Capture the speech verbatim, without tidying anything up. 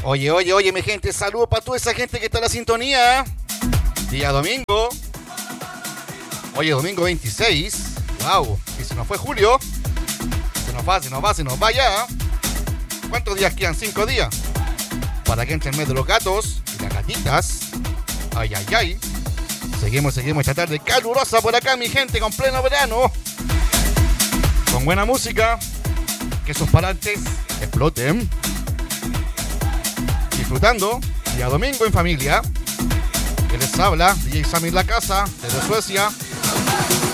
Oye, oye, oye, mi gente, saludos para toda esa gente que está en la sintonía. Día domingo. Oye, domingo veintiséis. Wow, y se nos fue julio. Se nos va, se nos va, se nos va ya. ¿Cuántos días quedan? Cinco días. Para que entre el mes de los gatos y las gatitas. Ay, ay, ay. Seguimos, seguimos esta tarde calurosa por acá, mi gente, con pleno verano. Con buena música. Que esos parlantes exploten. Disfrutando. Día domingo en familia. Que les habla D J Sammy en la casa, desde Suecia.